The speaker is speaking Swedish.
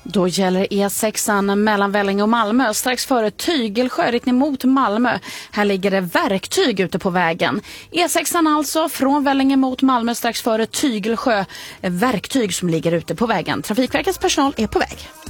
Då gäller E6 mellan Vellinge och Malmö strax före Tygelsjö riktning mot Malmö. Här ligger det verktyg ute på vägen. E6 alltså från Vellinge mot Malmö strax före Tygelsjö. Verktyg som ligger ute på vägen. Trafikverkets personal är på väg.